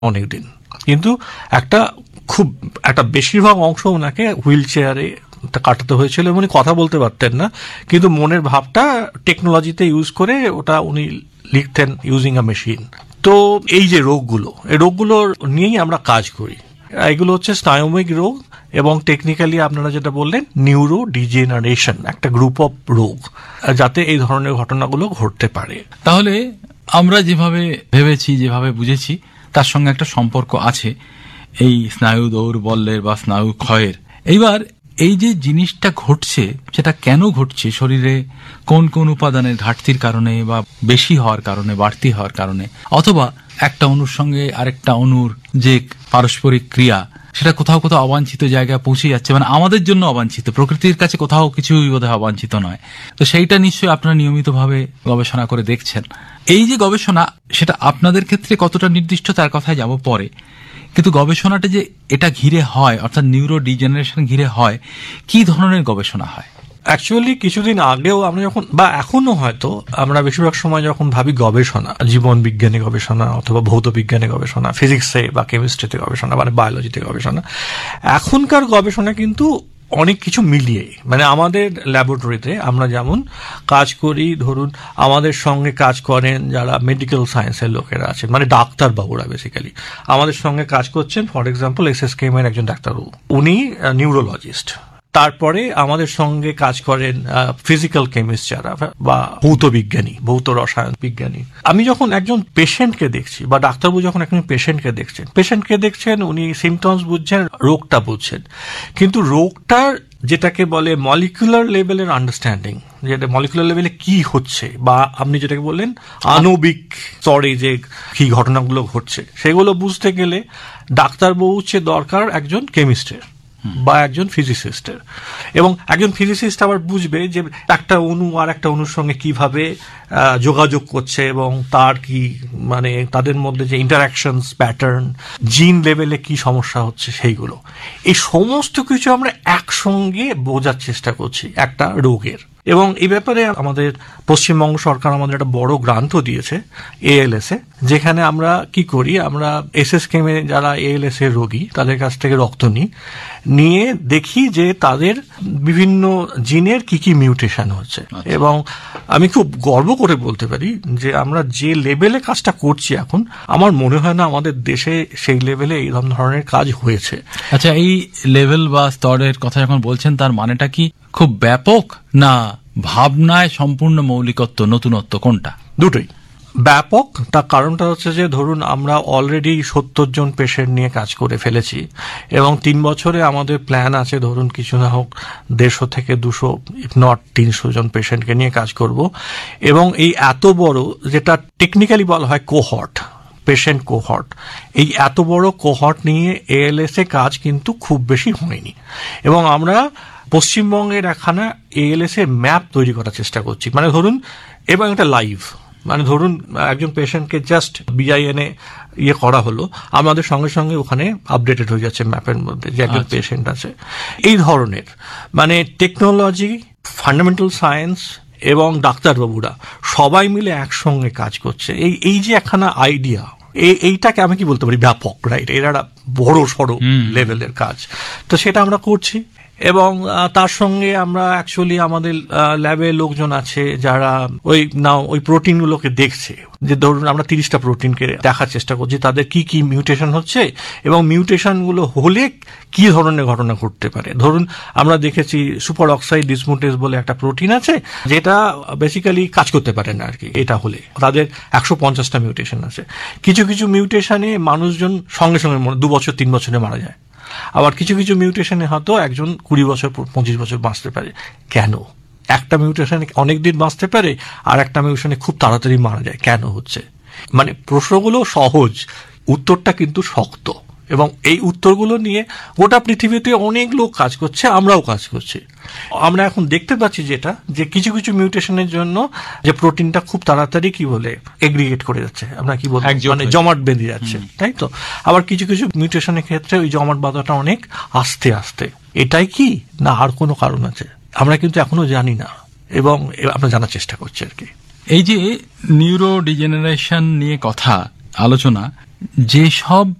অনেকদিন, কিন্তু একটা বেশিরভাগ অংশ ওনাকে হুইল চেয়ারে কাটাতে হয়েছিল এবং উনি কথা বলতে পারতেন না, কিন্তু মনের ভাবটা টেকনোলজিতে ইউজ করে ওটা উনি লিখতেন ইউজিং আ মেশিন। তো এই যে এই রোগগুলোর নিয়েই আমরা কাজ করি। এগুলো হচ্ছে স্নায়ুবিক রোগ এবং টেকনিক্যালি আপনারা যেটা বললেন নিউরো ডিজেনারেশন, একটা গ্রুপ অফ রোগ যাতে এই ধরনের ঘটনাগুলো ঘটতে পারে। তাহলে আমরা যেভাবে ভেবেছি, যেভাবে বুঝেছি, তার সঙ্গে একটা সম্পর্ক আছে এই স্নায়ু দৌর্বল্যের বা স্নায়ু ক্ষয়ের। এইবার এই যে জিনিসটা ঘটছে, সেটা কেন ঘটছে, শরীরে কোন কোন উপাদানের ঘাটতির কারণে বা বেশি হওয়ার কারণে, বাড়তি হওয়ার কারণে, অথবা একটা অণুর সঙ্গে আরেকটা অণুর যে পারস্পরিক ক্রিয়া, সেটা কোথাও কোথাও অবাঞ্ছিত জায়গায় পৌঁছে যাচ্ছে, মানে আমাদের জন্য অবাঞ্ছিত, প্রকৃতির কাছে কোথাও কিছুই বোধহয় অবাঞ্ছিত নয়। তো সেইটা নিশ্চয়ই আপনারা নিয়মিতভাবে গবেষণা করে দেখছেন। এই যে গবেষণা, সেটা আপনাদের ক্ষেত্রে কতটা নির্দিষ্ট তার কথায় যাব পরে, কিন্তু গবেষণাটা যে এটা ঘিরে হয়, অর্থাৎ নিউরো ডিজেনারেশন ঘিরে হয়, কি ধরনের গবেষণা হয়? অ্যাকচুয়ালি কিছুদিন আগেও আমরা যখন, বা এখনো হয়তো আমরা বেশিরভাগ সময় যখন ভাবি গবেষণা, জীবন বিজ্ঞানী গবেষণা অথবা ভৌত বিজ্ঞানী গবেষণা, ফিজিক্সে বা কেমিস্ট্রিতে গবেষণা, মানে বায়োলজিতে গবেষণা, এখনকার গবেষণা কিন্তু অনেক কিছু মিলিয়ে, মানে আমাদের ল্যাবরেটরিতে আমরা যেমন কাজ করি, ধরুন আমাদের সঙ্গে কাজ করেন যারা মেডিকেল সায়েন্সের লোকেরা আছেন, মানে ডাক্তারবাবুরা বেসিক্যালি আমাদের সঙ্গে কাজ করছেন। ফর এক্সাম্পল SSKM এর একজন ডাক্তারবাবু, উনি নিউরোলজিস্ট। তারপরে আমাদের সঙ্গে কাজ করেন ফিজিক্যাল কেমিস্ট যারা, বা ভৌত বিজ্ঞানী, ভৌত রসায়ন বিজ্ঞানী। আমি যখন একজন পেশেন্টকে দেখছি, বা ডাক্তারবাবু যখন একজন পেশেন্টকে দেখছেন, উনি সিমটমস বুঝছেন, রোগটা বুঝছেন, কিন্তু রোগটার যেটাকে বলে মলিকুলার লেভেলের আন্ডারস্ট্যান্ডিং, যেটা মলিকুলার লেভেলে কি হচ্ছে, বা আপনি যেটাকে বললেন আণবিক স্তরে যে কি ঘটনাগুলো ঘটছে, সেগুলো বুঝতে গেলে ডাক্তারবাবু চেয়ে দরকার একজন কেমিস্টের বা একজন ফিজিসিস্টের। এবং একজন ফিজিসিস্ট আবার বুঝবে যে একটা অণু আর একটা অণুর সঙ্গে কিভাবে যোগাযোগ করছে এবং তার কি, মানে তাদের মধ্যে যে ইন্টারাকশনস প্যাটার্ন, জিন লেভেলে কি সমস্যা হচ্ছে, সেইগুলো, এই সমস্ত কিছু আমরা একসঙ্গে বোঝার চেষ্টা করছি একটা রোগের। এবং এই ব্যাপারে আমাদের পশ্চিমবঙ্গ সরকার আমাদের একটা বড় গ্রান্টও দিয়েছে ALS এ, যেখানে আমরা কি করি, আমরা SSKM এ যারা ALS এর রোগী তাদের কাছ থেকে রক্ত নিয়ে দেখি যে তাদের বিভিন্ন জিনের কি কি মিউটেশন হচ্ছে। এবং আমি খুব গর্ব করে বলতে পারি যে আমরা যে লেভেলে কাজটা করছি এখন, আমার মনে হয় না আমাদের দেশে সেই লেভেলে এই ধরনের কাজ হয়েছে। আচ্ছা, এই লেভেল বা স্তরের কথা যখন বলছেন, তার মানেটা কি খুব ব্যাপক, না ভাবনায় সম্পূর্ণ মৌলিকত্ব, নতুনত্ব, কোনটা? দুটোই ব্যাপক। তার কারণটা হচ্ছে যে ধরুন আমরা অলরেডি 70 জন পেশেন্ট নিয়ে কাজ করে ফেলেছি এবং 3 বছরে আমাদের প্ল্যান আছে ধরুন কিছু না হোক 150 থেকে 200 ইফ নট 300 জন পেশেন্টকে নিয়ে কাজ করব। এবং এই এত বড়, যেটা টেকনিক্যালি বলা হয় কোহর্ট, পেশেন্ট কোহর্ট, এই এত বড় কোহর্ট নিয়ে ALS এ কাজ কিন্তু খুব বেশি হয়নি। এবং আমরা পশ্চিমবঙ্গের একখানা ALS এর ম্যাপ তৈরি করার চেষ্টা করছি, মানে ধরুন, এবং এটা লাইভ, মানে ধরুন একজন পেশেন্টকে জাস্ট BIN এ করা হলো, আমাদের সঙ্গে সঙ্গে ওখানে আপডেটেড হয়ে যাচ্ছে ম্যাপের মধ্যে যে একজন পেশেন্ট আছে। এই ধরনের মানে টেকনোলজি, ফান্ডামেন্টাল সায়েন্স এবং ডাক্তারবাবুরা সবাই মিলে একসঙ্গে কাজ করছে। এই যে একখানা আইডিয়া, এইটাকে আমি কি বলতে পারি, ব্যাপক, রাইট? এটা বড় সড়ো লেভেলের কাজ, তো সেটা আমরা করছি। এবং তার সঙ্গে আমরা অ্যাকচুয়ালি আমাদের ল্যাবে লোকজন আছে যারা ওই প্রোটিনগুলোকে দেখছে, যে ধরুন আমরা 30টা প্রোটিনকে দেখার চেষ্টা করছি তাদের কি কি মিউটেশন হচ্ছে এবং মিউটেশনগুলো হলে কি ধরনের ঘটনা ঘটতে পারে। ধরুন আমরা দেখেছি সুপার অক্সাইড ডিসমুটেজ বলে একটা প্রোটিন আছে যেটা বেসিক্যালি কাজ করতে পারে না আর কি, এটা হলে তাদের 150টা মিউটেশন আছে। কিছু কিছু মিউটেশনে মানুষজন সঙ্গে সঙ্গে 2 বছর 3 বছরে মারা যায়, আবার কিছু কিছু মিউটেশনে হয়তো একজন 20 বছর 25 বছর বাঁচতে পারে। কেন? একটা মিউটেশনে অনেকদিন বাঁচতে পারে আর একটা মিউটেশনে খুব তাড়াতাড়ি মারা যায়, কেন হচ্ছে? মানে প্রশ্নগুলো সহজ, উত্তরটা কিন্তু শক্ত। এবং এই উত্তরগুলো নিয়ে গোটা পৃথিবীতে অনেক লোক কাজ করছে, আমরাও কাজ করছি। আমরা এখন দেখতে পাচ্ছি যেটা, যে কিছু কিছু মিউটেশনের জন্য যে প্রোটিনটা খুব তাড়াতাড়ি কি বলে এগ্রিগেট করে যাচ্ছে, আমরা কি বলবো, মানে জমাট বেঁধে যাচ্ছে, তাই তো? আবার কিছু কিছু মিউটেশনের ক্ষেত্রে ওই জমাট বাঁধাটা অনেক আস্তে আস্তে। এটাই কি, না আর কোনো কারণ আছে? আমরা কিন্তু এখনো জানি না এবং আমরা জানার চেষ্টা করছি আর কি। এই যে নিউরো ডিজেনারেশন নিয়ে কথা আলোচনা, যেসব